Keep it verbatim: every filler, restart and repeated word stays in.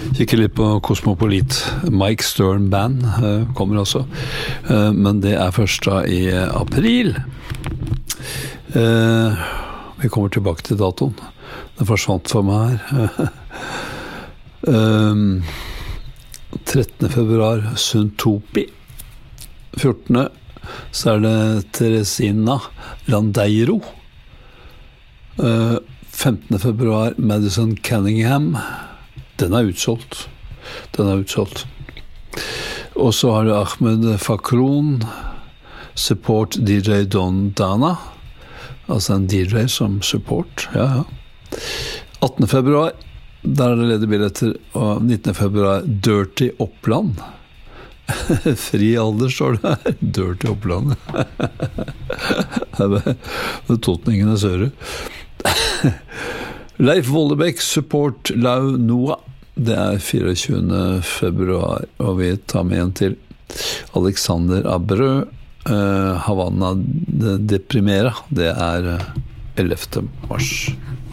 kikker litt på Cosmopolit. Mike Stern Band uh, kommer også, uh, men det er først da i april. Uh, vi kommer tilbake til datoen. Den forsvant for meg her. uh, trettende februar, Suntopi. fjortende så er det Teresina Landeiro. Uh, femtende februar, Madison Cunningham. Den er utsolgt. Den er utsolgt. Og så har du Ahmed Fakron, support D J Don Dana. Altså en D J som support, ja, ja. attende februar, der er det ledige billetter, og nittende februar, Dirty Oppland. Fri alder står det her. Dirty Oppland. Det er totningene søre. Leif Vollebekk, support Lau Noah. Det er tjuefire februar, og vi tar med en til. Alexander Abreu, uh, Havana de Primera. Det er ellevte mars.